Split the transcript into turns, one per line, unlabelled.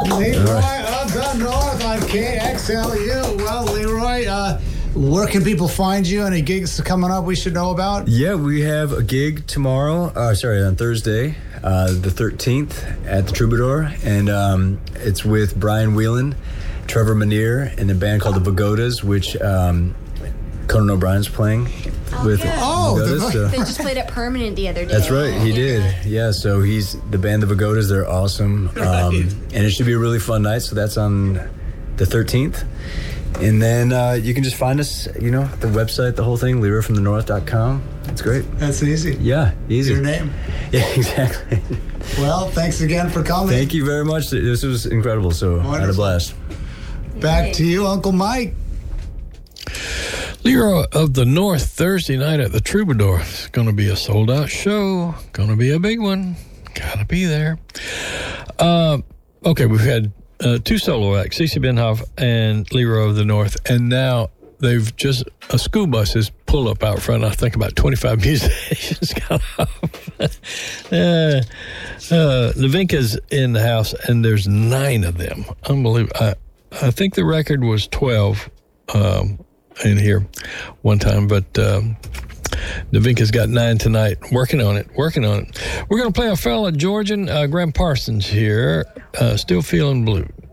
Leroy of the North on KXLU. Well, Leroy, where can people find you? Any gigs coming up we should know about?
Yeah, we have a gig tomorrow, on Thursday, the 13th at the Troubadour. And it's with Brian Whelan, Trevor Manier, and a band called the Vagodas, which Conan O'Brien's playing with Vagodas. So.
They just played at Permanent the other day.
That's right, he did. Yeah, so he's the band the Vagodas. They're awesome. And it should be a really fun night. So that's on the 13th. And then you can just find us, the website, the whole thing, LeroyFromTheNorth.com. That's great.
That's easy.
Yeah, easy.
Your name.
Yeah, exactly.
Well, thanks again for coming.
Thank you very much. This was incredible. So I had a blast.
Back to you, Uncle Mike.
Leroy of the North, Thursday night at the Troubadour. It's going to be a sold-out show. Going to be a big one. Got to be there. Okay, we've had two solo acts, CeCe Benhoff and Leroy of the North, and now they've just, a school bus has pulled up out front. I think about 25 musicians got off. Levinka's in the house, and there's 9 of them. Unbelievable. I think the record was 12 in here one time, but Levinka's got 9 tonight. Working on it. We're going to play a fella, Georgian, Graham Parsons here, Still Feeling Blue.